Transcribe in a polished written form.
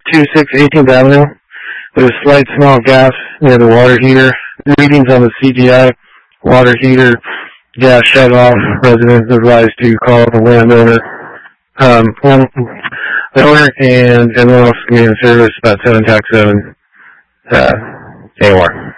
26 18th Avenue. There's a slight smell of gas near the water heater. Readings on the CGI water heater gas shut off. Residents advised to call the landowner. The owner and everyone else can be in service about 7 TAC 7 AOR.